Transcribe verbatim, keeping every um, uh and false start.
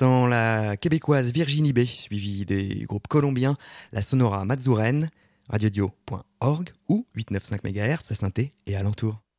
l'instant, la québécoise Virginie B, suivie des groupes colombiens, la Sonora Mazuren, radiodio point org ou huit cent quatre-vingt-quinze mégahertz à Saint-Et et alentour.